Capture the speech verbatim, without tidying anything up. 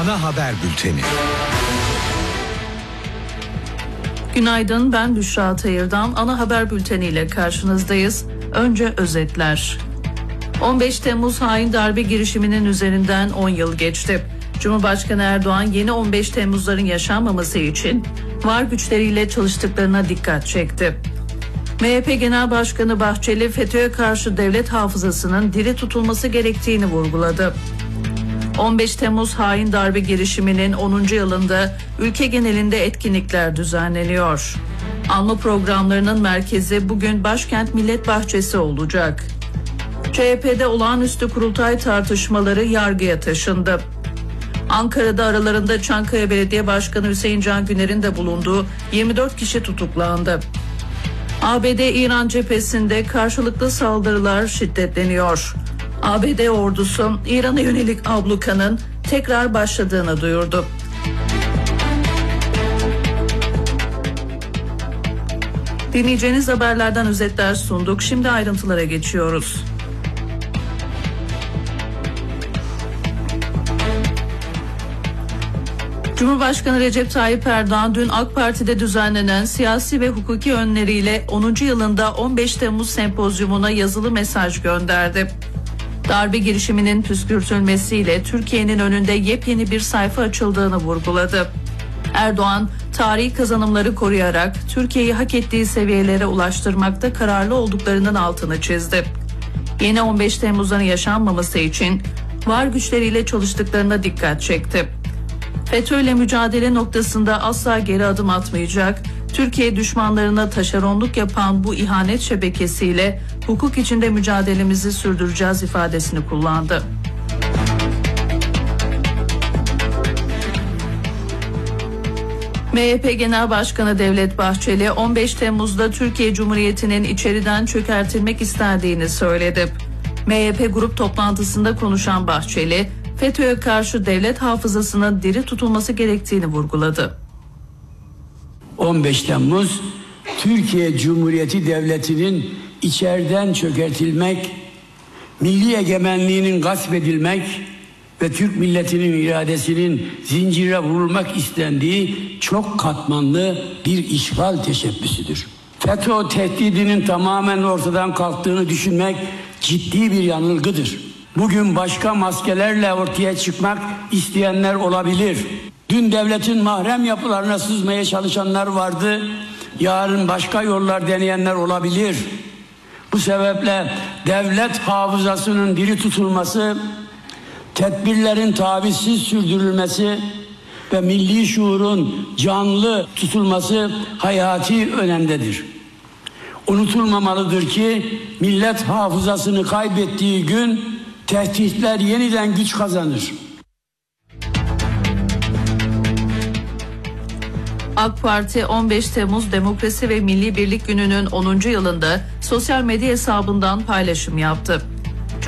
Ana Haber Bülteni. Günaydın, ben Büşra Tayır'dan Ana Haber Bülteni ile karşınızdayız. Önce özetler. on beş Temmuz hain darbe girişiminin üzerinden on yıl geçti. Cumhurbaşkanı Erdoğan yeni on beş Temmuz'ların yaşanmaması için var güçleriyle çalıştıklarına dikkat çekti. M H P Genel Başkanı Bahçeli, FETÖ'ye karşı devlet hafızasının diri tutulması gerektiğini vurguladı. on beş Temmuz hain darbe girişiminin onuncu yılında ülke genelinde etkinlikler düzenleniyor. Anma programlarının merkezi bugün başkent Millet Bahçesi olacak. C H P'de olağanüstü kurultay tartışmaları yargıya taşındı. Ankara'da aralarında Çankaya Belediye Başkanı Hüseyin Can Güner'in de bulunduğu yirmi dört kişi tutuklandı. A B D-İran cephesinde karşılıklı saldırılar şiddetleniyor. A B D ordusu İran'a yönelik ablukanın tekrar başladığını duyurdu. Dinleyeceğiniz haberlerden özetler sunduk. Şimdi ayrıntılara geçiyoruz. Cumhurbaşkanı Recep Tayyip Erdoğan dün AK Parti'de düzenlenen siyasi ve hukuki önleriyle onuncu yılında on beş Temmuz sempozyumuna yazılı mesaj gönderdi. Darbe girişiminin püskürtülmesiyle Türkiye'nin önünde yepyeni bir sayfa açıldığını vurguladı. Erdoğan, tarihi kazanımları koruyarak Türkiye'yi hak ettiği seviyelere ulaştırmakta kararlı olduklarının altını çizdi. Yeni on beş Temmuz'un yaşanmaması için var güçleriyle çalıştıklarına dikkat çekti. FETÖ'yle mücadele noktasında asla geri adım atmayacak, Türkiye düşmanlarına taşeronluk yapan bu ihanet şebekesiyle hukuk içinde mücadelemizi sürdüreceğiz ifadesini kullandı. M H P Genel Başkanı Devlet Bahçeli, on beş Temmuz'da Türkiye Cumhuriyeti'nin içeriden çökertilmek istendiğini söyledi. M H P grup toplantısında konuşan Bahçeli, FETÖ'ye karşı devlet hafızasının diri tutulması gerektiğini vurguladı. on beş Temmuz Türkiye Cumhuriyeti Devleti'nin içeriden çökertilmek, milli egemenliğinin gasp edilmek ve Türk milletinin iradesinin zincire vurulmak istendiği çok katmanlı bir işgal teşebbüsüdür. FETÖ tehdidinin tamamen ortadan kalktığını düşünmek ciddi bir yanılgıdır. Bugün başka maskelerle ortaya çıkmak isteyenler olabilir. Dün devletin mahrem yapılarına sızmaya çalışanlar vardı. Yarın başka yollar deneyenler olabilir. Bu sebeple devlet hafızasının diri tutulması, tedbirlerin tavizsiz sürdürülmesi ve milli şuurun canlı tutulması hayati önemdedir. Unutulmamalıdır ki millet hafızasını kaybettiği gün tehditler yeniden güç kazanır. AK Parti on beş Temmuz Demokrasi ve Milli Birlik Günü'nün onuncu yılında sosyal medya hesabından paylaşım yaptı.